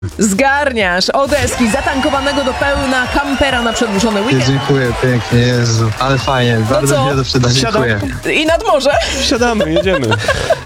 Zgarniasz Odeski, zatankowanego do pełna kampera na przedłużony weekend. Dziękuję pięknie, Jezu. Ale fajnie, bardzo co? mi się to przyda, dziękuję. I nad morze. Wsiadamy, jedziemy.